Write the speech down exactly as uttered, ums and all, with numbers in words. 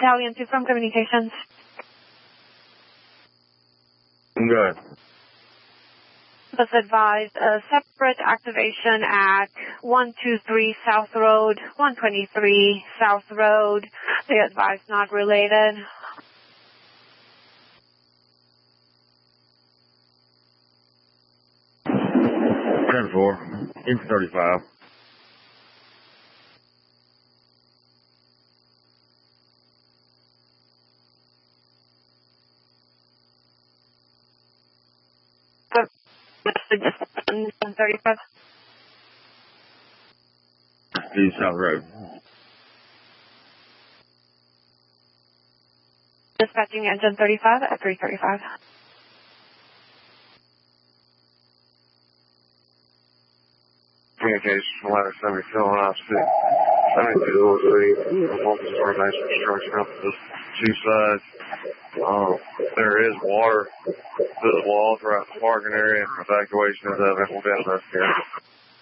Battalion two from Communications. Good. Let's advise a separate activation at one two three South Road, one twenty-three South Road. They advise not related. ten four, Inch thirty-five. one thirty-five. East South Road. Dispatching engine thirty-five at three thirty-five. Communications from ladder seventy-two on opposite seventy-two oh three. Multiple coordination construction up the two sides. Um, there is water to the wall throughout the parking area. Evacuation is evident. We'll be able to